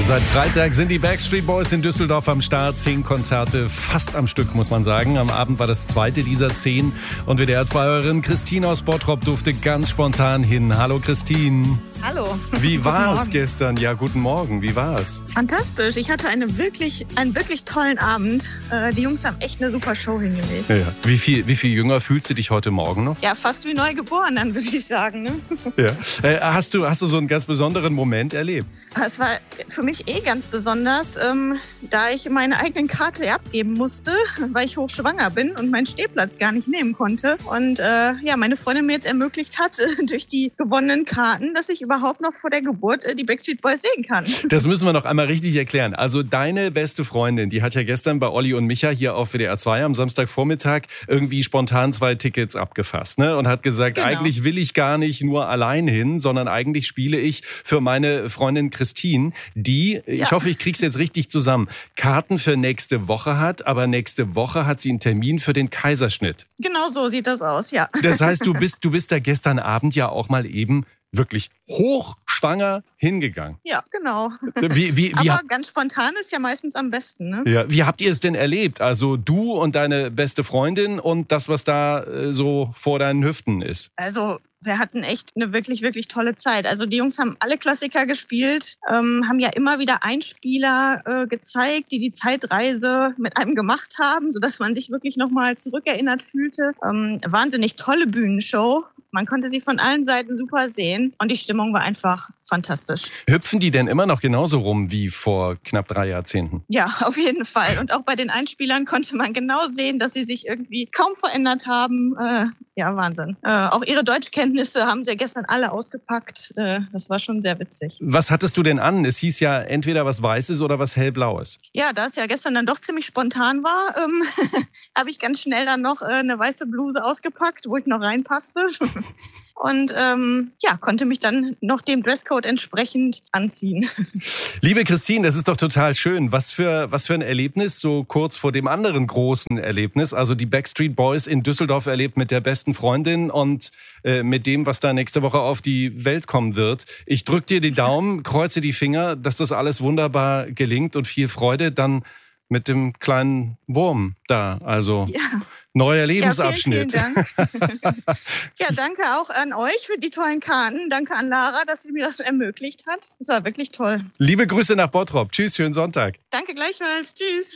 Seit Freitag sind die Backstreet Boys in Düsseldorf am Start. 10 Konzerte, fast am Stück, muss man sagen. Am Abend war das zweite dieser 10. Und WDR-2-Hörerin Christine aus Bottrop durfte ganz spontan hin. Hallo Christine. Hallo. Wie war es gestern? Ja, guten Morgen. Wie war es? Fantastisch. Ich hatte einen wirklich tollen Abend. Die Jungs haben echt eine super Show hingelegt. Ja. Wie viel jünger fühlst du dich heute Morgen noch? Ja, fast wie neu geboren, dann würde ich sagen. Ne? Ja. Hast du so einen ganz besonderen Moment erlebt? Es war für mich ganz besonders, da ich meine eigenen Karte abgeben musste, weil ich hochschwanger bin und meinen Stehplatz gar nicht nehmen konnte. Und meine Freundin mir jetzt ermöglicht hat, durch die gewonnenen Karten, dass ich überhaupt noch vor der Geburt die Backstreet Boys sehen kann. Das müssen wir noch einmal richtig erklären. Also deine beste Freundin, die hat ja gestern bei Olli und Micha hier auf WDR 2 am Samstagvormittag irgendwie spontan 2 Tickets abgefasst, ne? Und hat gesagt, Genau. Eigentlich will ich gar nicht nur allein hin, sondern eigentlich spiele ich für meine Freundin Christine, die, ich hoffe, ich krieg's jetzt richtig zusammen, Karten für nächste Woche hat, aber nächste Woche hat sie einen Termin für den Kaiserschnitt. Genau so sieht das aus, ja. Das heißt, du bist da gestern Abend ja auch mal eben wirklich hochschwanger hingegangen. Ja, genau. Wie Aber ganz spontan ist ja meistens am besten, ne? Ja, wie habt ihr es denn erlebt? Also du und deine beste Freundin und das, was da so vor deinen Hüften ist. Also wir hatten echt eine wirklich tolle Zeit. Also die Jungs haben alle Klassiker gespielt, haben ja immer wieder Einspieler gezeigt, die Zeitreise mit einem gemacht haben, sodass man sich wirklich nochmal zurückerinnert fühlte. Wahnsinnig tolle Bühnenshow. Man konnte sie von allen Seiten super sehen und die Stimmung war einfach fantastisch. Hüpfen die denn immer noch genauso rum wie vor knapp 3 Jahrzehnten? Ja, auf jeden Fall. Und auch bei den Einspielern konnte man genau sehen, dass sie sich irgendwie kaum verändert haben. Ja, Wahnsinn. Auch ihre Deutschkenntnisse haben sie ja gestern alle ausgepackt. Das war schon sehr witzig. Was hattest du denn an? Es hieß ja entweder was Weißes oder was Hellblaues. Ja, da es ja gestern dann doch ziemlich spontan war, habe ich ganz schnell dann noch eine weiße Bluse ausgepackt, wo ich noch reinpasste. Und konnte mich dann noch dem Dresscode entsprechend anziehen. Liebe Christine, das ist doch total schön. Was für ein Erlebnis, so kurz vor dem anderen großen Erlebnis. Also die Backstreet Boys in Düsseldorf erlebt mit der besten Freundin und mit dem, was da nächste Woche auf die Welt kommen wird. Ich drücke dir die Daumen, kreuze die Finger, dass das alles wunderbar gelingt und viel Freude dann mit dem kleinen Wurm da. Also neuer Lebensabschnitt. Ja, vielen Dank. Ja, danke auch an euch für die tollen Karten. Danke an Lara, dass sie mir das ermöglicht hat. Das war wirklich toll. Liebe Grüße nach Bottrop. Tschüss, schönen Sonntag. Danke gleichfalls. Tschüss.